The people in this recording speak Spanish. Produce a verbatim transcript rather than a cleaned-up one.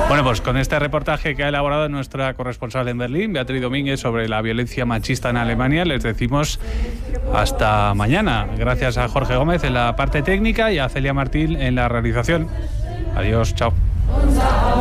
Bueno, pues con este reportaje que ha elaborado nuestra corresponsal en Berlín, Beatriz Domínguez, sobre la violencia machista en Alemania, les decimos hasta mañana. Gracias a Jorge Gómez en la parte técnica y a Celia Martín en la realización. Adiós, chao.